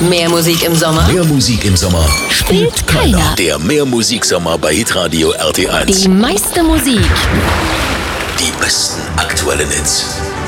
Mehr Musik im Sommer Mehr Musik im Sommer spielt keiner. Der Mehr Musiksommer bei Hitradio RT1. Die meiste Musik Die besten aktuellen Hits.